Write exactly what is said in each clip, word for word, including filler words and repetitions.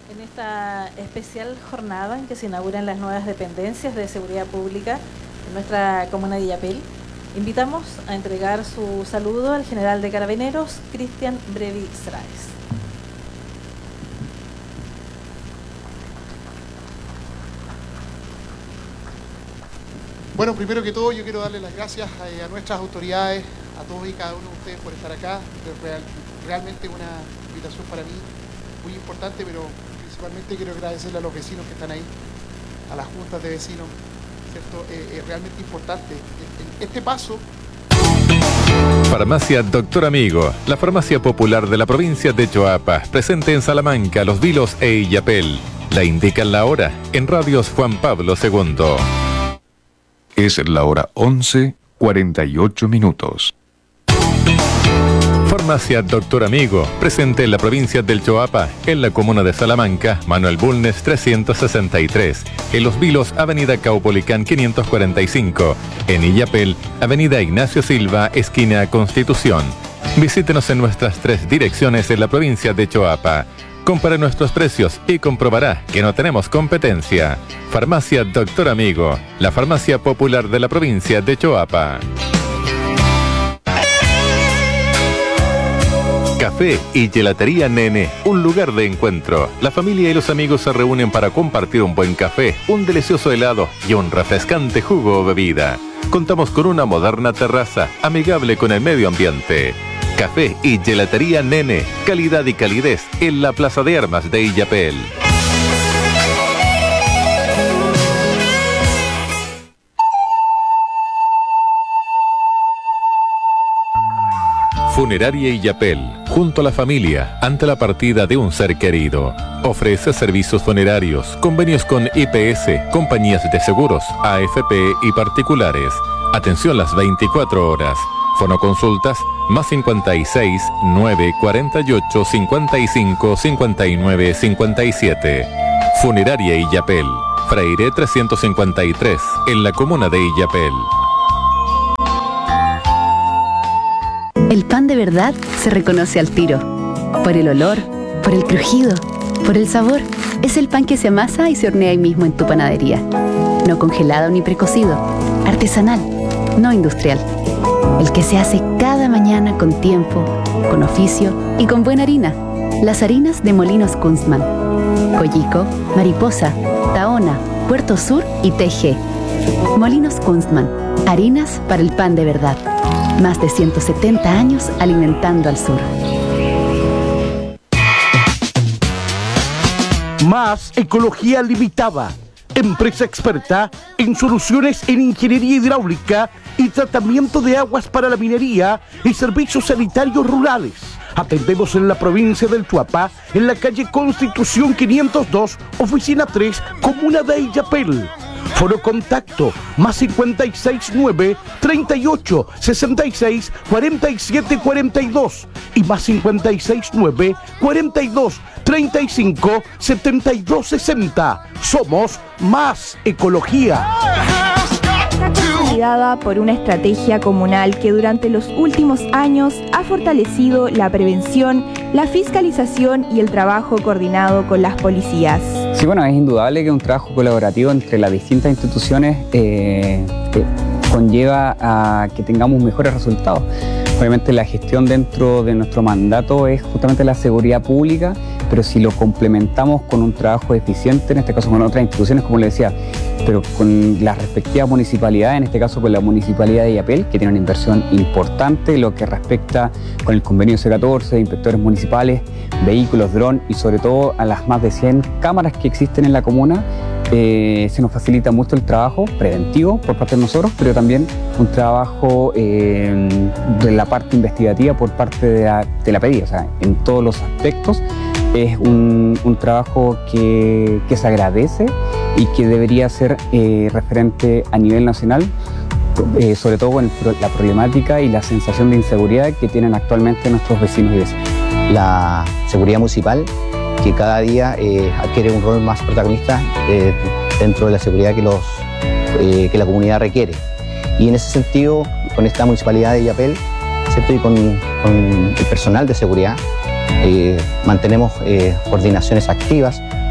En esta especial jornada en que se inauguran las nuevas dependencias de seguridad pública en nuestra comuna de Illapel, invitamos a entregar su saludo al general de Carabineros, Cristian Brevi Sraes. Bueno, primero que todo yo quiero darle las gracias a, a nuestras autoridades, a todos y cada uno de ustedes por estar acá. Es real, realmente una invitación para mí muy importante, pero principalmente quiero agradecerle a los vecinos que están ahí, a las juntas de vecinos, ¿cierto? Eh, es realmente importante. Este paso... Farmacia Doctor Amigo, la farmacia popular de la provincia de Choapa, presente en Salamanca, Los Vilos e Illapel. La indican la hora en Radios Juan Pablo segundo. Es la hora once, cuarenta y ocho minutos. Farmacia Doctor Amigo, presente en la provincia del Choapa, en la comuna de Salamanca, Manuel Bulnes trescientos sesenta y tres, en Los Vilos, avenida Caupolicán quinientos cuarenta y cinco, en Illapel, avenida Ignacio Silva, esquina Constitución. Visítenos en nuestras tres direcciones en la provincia de Choapa. Compare nuestros precios y comprobará que no tenemos competencia. Farmacia Doctor Amigo, la farmacia popular de la provincia de Choapa. Café y Gelatería Nene, un lugar de encuentro. La familia y los amigos se reúnen para compartir un buen café, un delicioso helado y un refrescante jugo o bebida. Contamos con una moderna terraza, amigable con el medio ambiente. Café y Gelatería Nene, calidad y calidez en la Plaza de Armas de Illapel. Funeraria Illapel, junto a la familia, ante la partida de un ser querido. Ofrece servicios funerarios, convenios con I P S, compañías de seguros, A F P y particulares. Atención las veinticuatro horas. Fonoconsultas más cincuenta y seis, nueve, cuarenta y ocho, cincuenta y cinco, cincuenta y nueve, cincuenta y siete. Funeraria Illapel, Freire trescientos cincuenta y tres, en la comuna de Illapel. El pan de verdad se reconoce al tiro. Por el olor, por el crujido, por el sabor. Es el pan que se amasa y se hornea ahí mismo en tu panadería. No congelado ni precocido. Artesanal, no industrial. El que se hace cada mañana con tiempo, con oficio y con buena harina. Las harinas de Molinos Kunstmann. Collico, Mariposa, Tahona, Puerto Sur y T G. Molinos Kunstmann. Harinas para el pan de verdad. Más de ciento setenta años alimentando al sur. Más Ecología Limitada. Empresa experta en soluciones en ingeniería hidráulica y tratamiento de aguas para la minería y servicios sanitarios rurales. Atendemos en la provincia del Choapa, en la calle Constitución quinientos dos, oficina tres, comuna de Illapel. Foro contacto más cincuenta y seis, nueve, treinta y ocho, sesenta y seis, cuarenta y siete, cuarenta y dos y más cincuenta y seis, nueve, cuarenta y dos, treinta y cinco, setenta y dos, sesenta. Somos Más Ecología. Guiada por una estrategia comunal que durante los últimos años ha fortalecido la prevención, la fiscalización y el trabajo coordinado con las policías. Sí, bueno, es indudable que un trabajo colaborativo entre las distintas instituciones eh, eh, conlleva a que tengamos mejores resultados. Obviamente la gestión dentro de nuestro mandato es justamente la seguridad pública, pero si lo complementamos con un trabajo eficiente, en este caso con otras instituciones, como le decía, pero con las respectivas municipalidades, en este caso con la Municipalidad de Illapel, que tiene una inversión importante, lo que respecta con el convenio C catorce, inspectores municipales, vehículos, dron y sobre todo a las más de cien cámaras que existen en la comuna. Eh, se nos facilita mucho el trabajo preventivo por parte de nosotros, pero también un trabajo eh, de la parte investigativa por parte de la, de la P D I, o sea, en todos los aspectos. Es un, un trabajo que, que se agradece y que debería ser eh, referente a nivel nacional, eh, sobre todo con la problemática y la sensación de inseguridad que tienen actualmente nuestros vecinos y vecinas. La seguridad municipal, que cada día eh, adquiere un rol más protagonista eh, dentro de la seguridad que, los, eh, que la comunidad requiere. Y en ese sentido, con esta Municipalidad de Illapel, ¿cierto? Y con, con el personal de seguridad, Eh, mantenemos eh, coordinaciones activas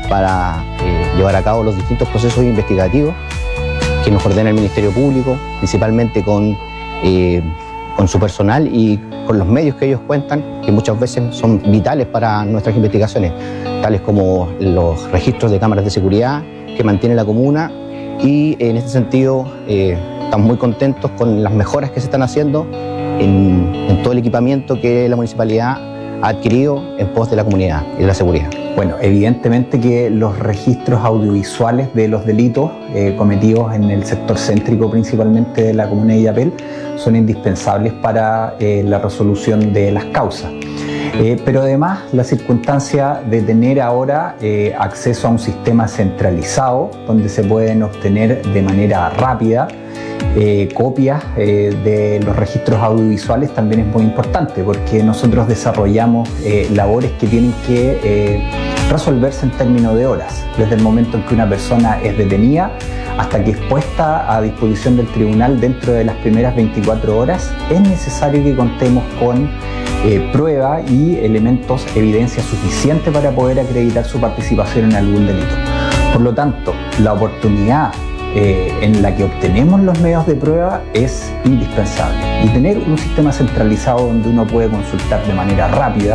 para eh, llevar a cabo los distintos procesos investigativos que nos ordena el Ministerio Público, principalmente con, eh, con su personal y con los medios que ellos cuentan, que muchas veces son vitales para nuestras investigaciones, tales como los registros de cámaras de seguridad que mantiene la comuna, y en este sentido eh, estamos muy contentos con las mejoras que se están haciendo en, en todo el equipamiento que la municipalidad ha adquirido en pos de la comunidad y de la seguridad. Bueno, evidentemente que los registros audiovisuales de los delitos eh, cometidos en el sector céntrico principalmente de la comuna de Illapel son indispensables para eh, la resolución de las causas. Eh, pero además la circunstancia de tener ahora eh, acceso a un sistema centralizado donde se pueden obtener de manera rápida eh, copias eh, de los registros audiovisuales también es muy importante, porque nosotros desarrollamos eh, labores que tienen que eh, resolverse en términos de horas, desde el momento en que una persona es detenida hasta que es puesta a disposición del tribunal. Dentro de las primeras veinticuatro horas es necesario que contemos con eh, prueba y elementos, evidencia suficiente para poder acreditar su participación en algún delito. Por lo tanto, la oportunidad eh, en la que obtenemos los medios de prueba es indispensable, y tener un sistema centralizado donde uno puede consultar de manera rápida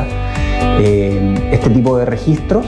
eh, este tipo de registros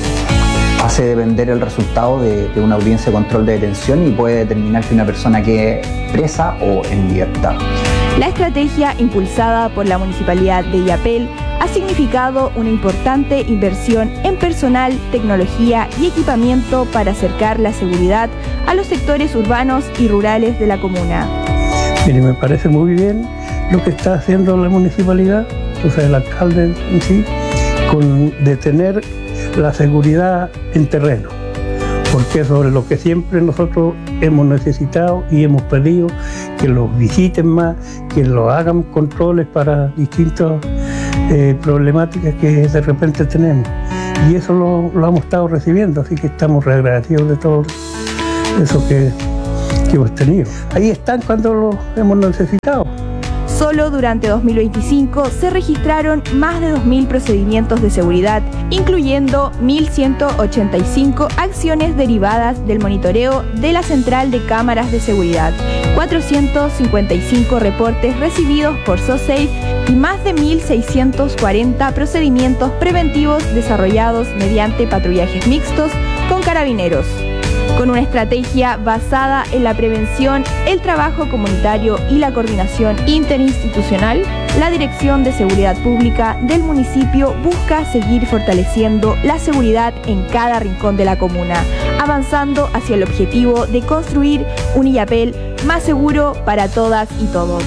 hace depender el resultado de, de una audiencia de control de detención y puede determinar que una persona quede presa o en libertad. La estrategia impulsada por la Municipalidad de Illapel ha significado una importante inversión en personal, tecnología y equipamiento para acercar la seguridad a los sectores urbanos y rurales de la comuna. Mire, me parece muy bien lo que está haciendo la municipalidad, o sea, el alcalde en sí, con detener la seguridad en terreno, porque es sobre lo que siempre nosotros hemos necesitado y hemos pedido, que los visiten más, que lo hagan controles para distintas eh, problemáticas que de repente tenemos, y eso lo, lo hemos estado recibiendo, así que estamos re agradecidos de todo eso que, que hemos tenido. Ahí están cuando lo hemos necesitado. Solo durante dos mil veinticinco se registraron más de dos mil procedimientos de seguridad, incluyendo mil ciento ochenta y cinco acciones derivadas del monitoreo de la Central de Cámaras de Seguridad, cuatrocientos cincuenta y cinco reportes recibidos por SOSAFE y más de mil seiscientos cuarenta procedimientos preventivos desarrollados mediante patrullajes mixtos con carabineros. Con una estrategia basada en la prevención, el trabajo comunitario y la coordinación interinstitucional, la Dirección de Seguridad Pública del municipio busca seguir fortaleciendo la seguridad en cada rincón de la comuna, avanzando hacia el objetivo de construir un Illapel más seguro para todas y todos.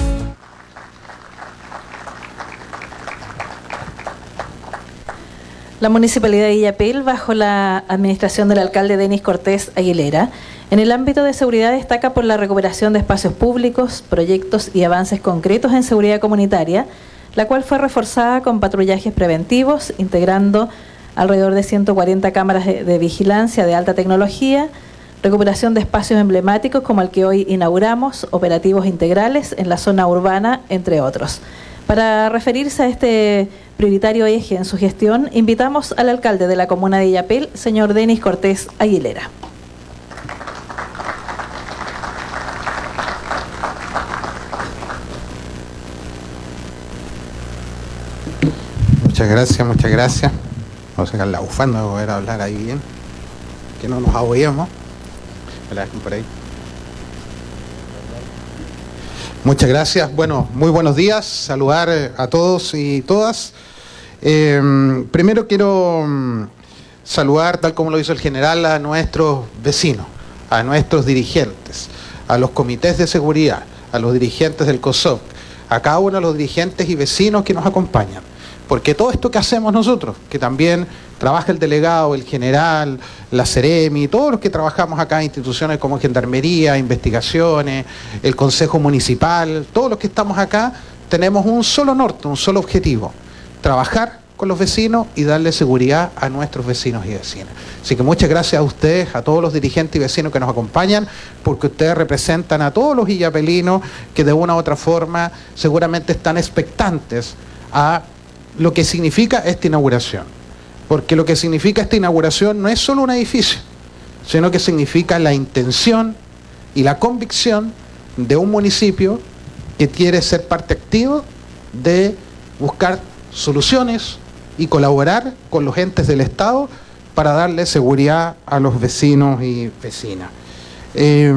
La Municipalidad de Illapel, bajo la administración del alcalde Denis Cortés Aguilera, en el ámbito de seguridad destaca por la recuperación de espacios públicos, proyectos y avances concretos en seguridad comunitaria, la cual fue reforzada con patrullajes preventivos, integrando alrededor de ciento cuarenta cámaras de, de vigilancia de alta tecnología, recuperación de espacios emblemáticos como el que hoy inauguramos, operativos integrales en la zona urbana, entre otros. Para referirse a este prioritario eje en su gestión, invitamos al alcalde de la comuna de Illapel, señor Denis Cortés Aguilera. Muchas gracias, muchas gracias. Vamos a sacar la bufanda para poder hablar ahí bien, que no nos ahoguemos. Me la dejen por ahí. Muchas gracias. Bueno, muy buenos días. Saludar a todos y todas. Eh, primero quiero um, saludar, tal como lo hizo el general, a nuestros vecinos, a nuestros dirigentes, a los comités de seguridad, a los dirigentes del COSOC, a cada uno de los dirigentes y vecinos que nos acompañan. Porque todo esto que hacemos nosotros, que también trabaja el delegado, el general, la Ceremi, todos los que trabajamos acá en instituciones como Gendarmería, Investigaciones, el Consejo Municipal, todos los que estamos acá, tenemos un solo norte, un solo objetivo: trabajar con los vecinos y darle seguridad a nuestros vecinos y vecinas. Así que muchas gracias a ustedes, a todos los dirigentes y vecinos que nos acompañan, porque ustedes representan a todos los illapelinos que de una u otra forma seguramente están expectantes a lo que significa esta inauguración. porque lo que significa esta inauguración no es solo un edificio, sino que significa la intención y la convicción de un municipio que quiere ser parte activa de buscar soluciones y colaborar con los entes del Estado para darle seguridad a los vecinos y vecinas. Eh,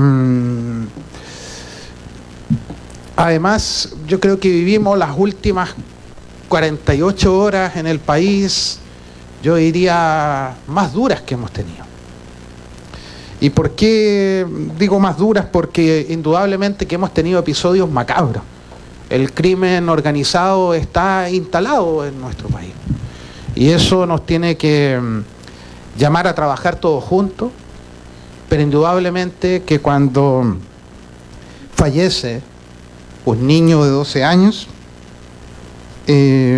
además, yo creo que vivimos las últimas cuarenta y ocho horas en el país, yo diría, más duras que hemos tenido. ¿Y por qué digo más duras? Porque indudablemente que hemos tenido episodios macabros. El crimen organizado está instalado en nuestro país. Y eso nos tiene que llamar a trabajar todos juntos, pero indudablemente que cuando fallece un niño de doce años, eh,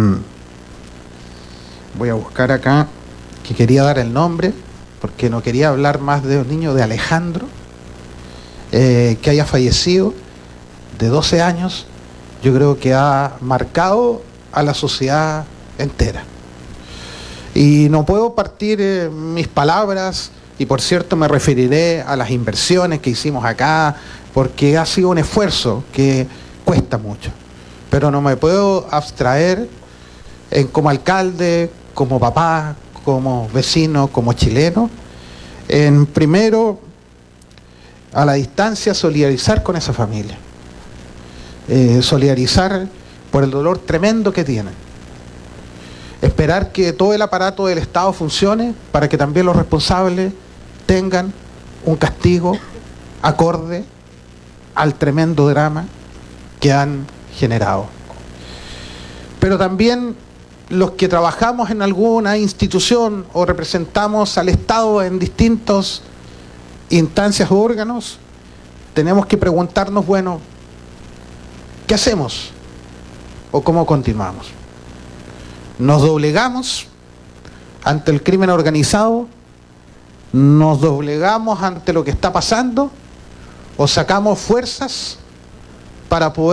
voy a buscar acá, que quería dar el nombre, porque no quería hablar más de un niño de Alejandro, eh, que haya fallecido, de doce años, yo creo que ha marcado a la sociedad entera. Y no puedo partir eh, mis palabras, y por cierto me referiré a las inversiones que hicimos acá, porque ha sido un esfuerzo que cuesta mucho. Pero no me puedo abstraer en, como alcalde, como papá, como vecino, como chileno, en primero, a la distancia, solidarizar con esa familia. Eh, solidarizar por el dolor tremendo que tienen. Esperar que todo el aparato del Estado funcione para que también los responsables tengan un castigo acorde al tremendo drama que han generado. Pero también los que trabajamos en alguna institución o representamos al Estado en distintas instancias o órganos, tenemos que preguntarnos, bueno, ¿qué hacemos? ¿O cómo continuamos? ¿Nos doblegamos ante el crimen organizado? ¿Nos doblegamos ante lo que está pasando? ¿O sacamos fuerzas para poder